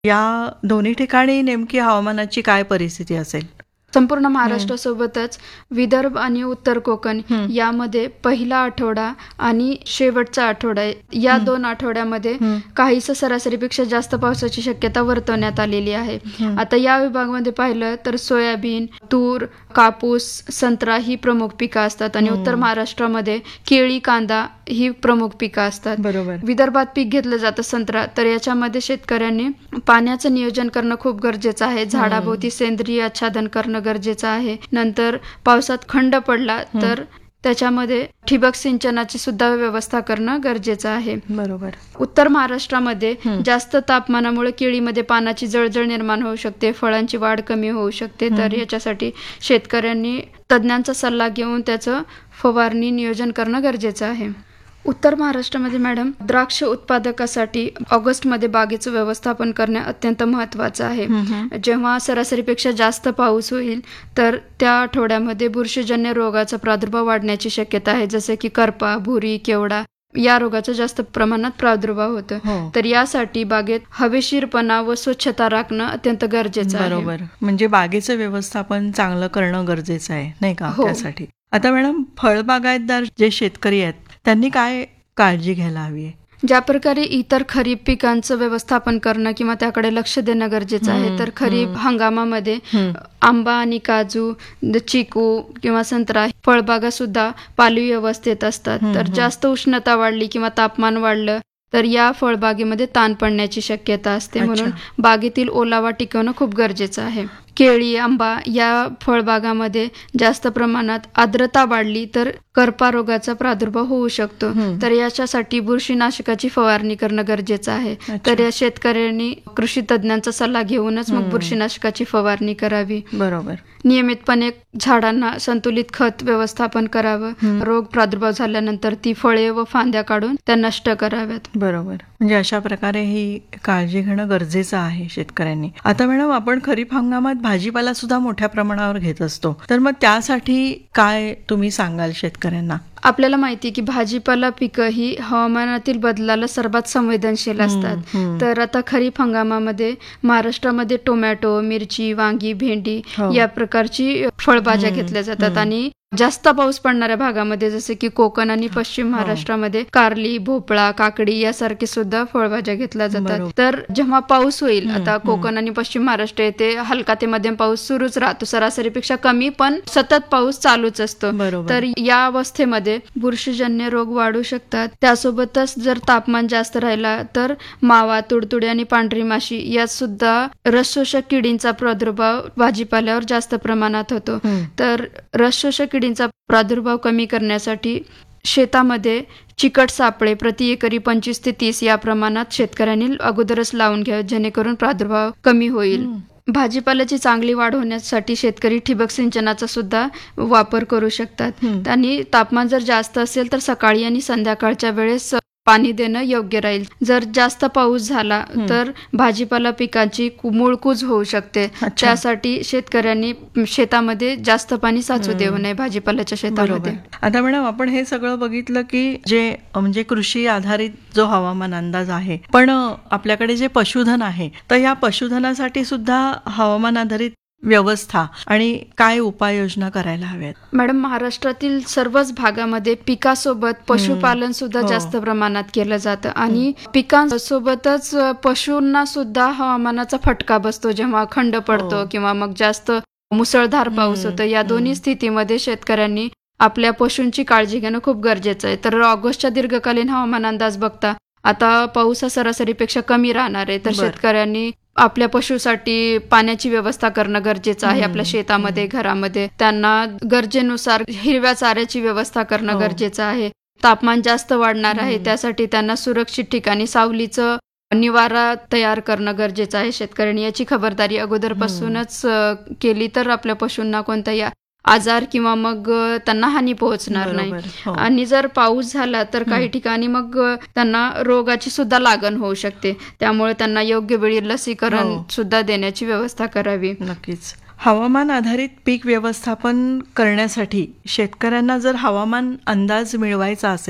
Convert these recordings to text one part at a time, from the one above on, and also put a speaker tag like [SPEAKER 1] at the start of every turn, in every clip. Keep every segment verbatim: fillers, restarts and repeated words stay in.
[SPEAKER 1] या दोन्ही ठिकाणी नेमकी हवामानाची काय परिस्थिती असेल?
[SPEAKER 2] संपूर्ण महाराष्ट्रासोबतच विदर्भ आणि उत्तर कोकण
[SPEAKER 1] हं.
[SPEAKER 2] यामध्ये पहिला आठवडा आणि शेवटचा आठवडा या
[SPEAKER 1] हं.
[SPEAKER 2] दोन आठवड्यामध्ये
[SPEAKER 1] हं.
[SPEAKER 2] काहीसं सरासरीपेक्षा जास्त पावसाची शक्यता वर्तवण्यात आलेली आहे.
[SPEAKER 1] हं.
[SPEAKER 2] आता या विभागामध्ये पाहिलं तर सोयाबीन, तूर, कापूस, संत्रा ही प्रमुख पिकं असतात आणि
[SPEAKER 1] हं.
[SPEAKER 2] उत्तर महाराष्ट्रामध्ये केळी, कांदा ही प्रमुख पिकं असतात.
[SPEAKER 1] बरोबर.
[SPEAKER 2] विदर्भात पीक घेतलं जातं संत्रा, तर याच्यामध्ये शेतकऱ्यांनी पाण्याचं नियोजन करणं खूप गरजेचं आहे. झाडाभोवती सेंद्रिय आच्छादन करणं गरजेचं आहे. नंतर पावसात खंड पडला तर त्याच्यामध्ये ठिबक सिंचनाची सुद्धा व्यवस्था करणं गरजेचं आहे.
[SPEAKER 1] बरोबर.
[SPEAKER 2] उत्तर महाराष्ट्रामध्ये
[SPEAKER 1] हं.
[SPEAKER 2] जास्त तापमानामुळे केळीमध्ये पानाची जळजळ निर्माण होऊ शकते, फळांची वाढ कमी होऊ शकते. तर याच्यासाठी शेतकऱ्यांनी तज्ज्ञांचा सल्ला घेऊन त्याचं फवारणी नियोजन करणं गरजेचं आहे. उत्तर महाराष्ट्रामध्ये मॅडम द्राक्ष उत्पादकासाठी ऑगस्टमध्ये बागेचं व्यवस्थापन करणे अत्यंत महत्त्वाचं आहे. जेव्हा सरासरीपेक्षा जास्त पाऊस होईल तर त्या आठवड्यामध्ये बुरशीजन्य रोगाचा प्रादुर्भाव वाढण्याची शक्यता आहे, जसे की करपा, भुरी, केवडा या रोगाचा जास्त प्रमाणात प्रादुर्भाव होतो.
[SPEAKER 1] हो.
[SPEAKER 2] तर यासाठी बागेत हवेशीरपणा व स्वच्छता राखणं अत्यंत गरजेचं आहे.
[SPEAKER 1] बरोबर. म्हणजे बागेचं व्यवस्थापन चांगलं करणं गरजेचं आहे, नाही का?
[SPEAKER 2] हो.
[SPEAKER 1] त्यासाठी आता मॅडम फळबागायतदार जे शेतकरी आहेत त्यांनी काय काळजी घ्यायला हवी आहे?
[SPEAKER 2] ज्या प्रकारे इतर खरीप पिकांचं व्यवस्थापन करणं किंवा त्याकडे लक्ष देणं गरजेचं आहे, तर खरीप हंगामामध्ये आंबा आणि काजू, चिकू किंवा संत्रा फळबागा सुद्धा पालवी अवस्थेत असतात. तर जास्त उष्णता वाढली किंवा तापमान वाढलं तर या फळबागेमध्ये ताण पडण्याची शक्यता असते. म्हणून बागेतील ओलावा टिकवणं खूप गरजेचं आहे. केळी, आंबा या फळबागामध्ये जास्त प्रमाणात आर्द्रता वाढली तर करपा रोगाचा प्रादुर्भाव होऊ शकतो. तर याच्यासाठी बुरशीनाशकाची फवारणी करणं गरजेचं आहे. तर या शेतकऱ्यांनी कृषी तज्ज्ञांचा सल्ला घेऊनच मग बुरशीनाशकाची फवारणी करावी.
[SPEAKER 1] बरोबर.
[SPEAKER 2] नियमितपणे झाडांना संतुलित खत व्यवस्थापन करावं. रोग प्रादुर्भाव झाल्यानंतर ती फळे व फांद्या काढून त्या नष्ट कराव्यात.
[SPEAKER 1] बरोबर. म्हणजे अशा प्रकारे ही काळजी घेणं गरजेचं आहे शेतकऱ्यांनी. आता मॅडम आपण खरीप हंगामात भाजीपाला सुद्धा मोठ्या प्रमाणावर घेत असतो, तर मग त्यासाठी काय तुम्ही सांगाल शेतकऱ्यांना?
[SPEAKER 2] आपल्याला माहिती आहे की भाजीपाला पिकं ही हवामानातील बदलाला सर्वात संवेदनशील असतात. तर आता खरीप हंगामामध्ये महाराष्ट्रामध्ये टोमॅटो, मिरची, वांगी, भेंडी या प्रकारची फळभाज्या घेतल्या जातात आणि जास्त पाऊस पडणाऱ्या भागामध्ये जसे की कोकण आणि पश्चिम महाराष्ट्रामध्ये कारली, भोपळा, काकडी यासारखे सुद्धा फळभाज्या घेतल्या जातात. तर जेव्हा पाऊस होईल, आता कोकण आणि पश्चिम महाराष्ट्र येथे हलका ते मध्यम पाऊस सुरूच राहतो, सरासरीपेक्षा कमी पण सतत पाऊस चालूच असतो. तर या अवस्थेमध्ये बुरशीजन्य रोग वाढू शकतात. त्यासोबतच जर तापमान जास्त राहिला तर मावा, तुडतुडे आणि पांढरी माशी यात सुद्धा रसशोषक किडींचा प्रादुर्भाव भाजीपाल्यावर जास्त प्रमाणात होतो. तर रसशोषक किडींचा प्रादुर्भाव कमी करण्यासाठी शेतामध्ये चिकट सापळे प्रति एकरी पंचवीस ते तीस या प्रमाणात शेतकऱ्यांनी अगोदरच लावून घ्यावे, जेणेकरून प्रादुर्भाव कमी होईल. भाजीपाल्याची चांगली वाढ होण्यासाठी शेतकरी ठिबक सिंचनाचा सुद्धा वापर करू शकतात. आणि तापमान जर जास्त असेल तर सकाळी आणि संध्याकाळच्या वेळेस पाणी देणं योग्य राहील. जर जास्त पाऊस झाला तर भाजीपाला पिकांची मूळकूज होऊ शकते. त्यासाठी शेतकऱ्यांनी शेतामध्ये जास्त पाणी साचू देऊ नये भाजीपाल्याच्या शेतामध्ये.
[SPEAKER 1] आता मॅडम आपण हे सगळं बघितलं की जे म्हणजे कृषी आधारित जो हवामान अंदाज आहे, पण आपल्याकडे जे पशुधन आहे तर या पशुधनासाठी सुद्धा हवामान आधारित व्यवस्था आणि काय उपाययोजना करायला हव्यात?
[SPEAKER 2] मॅडम, महाराष्ट्रातील सर्वच भागामध्ये पिकासोबत पशुपालन सुद्धा जास्त प्रमाणात केलं जातं आणि पिकांसोबतच पशूंना सुद्धा हवामानाचा फटका बसतो. जेव्हा खंड पडतो किंवा मग जास्त मुसळधार पाऊस होतो, या दोन्ही स्थितीमध्ये शेतकऱ्यांनी आपल्या पशूंची काळजी घेणं खूप गरजेचं आहे. तर ऑगस्टच्या दीर्घकालीन हवामान अंदाज बघता आता पाऊस हा सरासरीपेक्षा कमी राहणार आहे. तर शेतकऱ्यांनी आपल्या पशुसाठी पाण्याची व्यवस्था करणं गरजेचं आहे. आपल्या शेतामध्ये, घरामध्ये त्यांना गरजेनुसार हिरव्या चाऱ्याची व्यवस्था करणं गरजेचं आहे. तापमान जास्त वाढणार आहे, त्यासाठी त्यांना सुरक्षित ठिकाणी सावलीचं निवारा तयार करणं गरजेचं आहे. शेतकऱ्यांनी याची खबरदारी अगोदरपासूनच केली तर आपल्या पशूंना कोणताही आजार किंवा मग त्यांना हानी पोहोचणार नाही. आणि जर पाऊस झाला तर काही ठिकाणी मग त्यांना रोगाची सुद्धा लागण होऊ शकते. त्यामुळे त्यांना योग्य वेळी लसीकरण सुद्धा देण्याची व्यवस्था करावी.
[SPEAKER 1] नक्कीच. हवामान आधारित पीक व्यवस्थापन करण्यासाठी शेतकऱ्यांना जर हवामान अंदाज मिळवायचा असेल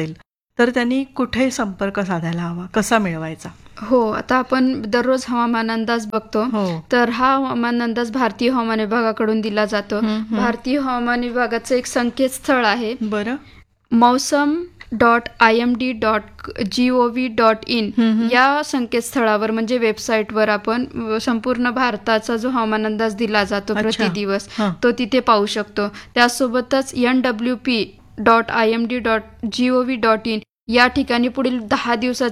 [SPEAKER 1] तर त्यांनी कुठे संपर्क साधायला हवा, कसा मिळवायचा?
[SPEAKER 2] हो, आता आपण दररोज हवामान अंदाज बघतो.
[SPEAKER 1] हो.
[SPEAKER 2] तर हा हवामान अंदाज भारतीय हवामान विभागाकडून दिला जातो. भारतीय हवामान विभागाचं एक संकेतस्थळ आहे,
[SPEAKER 1] बरं,
[SPEAKER 2] मौसम dot I am D dot G O V dot in. या संकेतस्थळावर म्हणजे वेबसाईटवर आपण संपूर्ण भारताचा जो हवामान अंदाज दिला जातो प्रति दिवस तो तिथे पाहू शकतो. त्यासोबतच N W P dot I am D dot G O V dot in या ठिकाणी पुढील दहा दिवसाचे